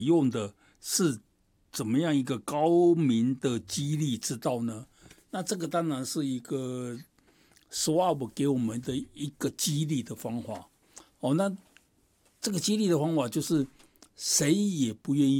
用的是怎么样一个高明的激励之道呢？那这个当然是一个 Schwab 给我们的一个激励的方法。那这个激励的方法就是谁也不愿意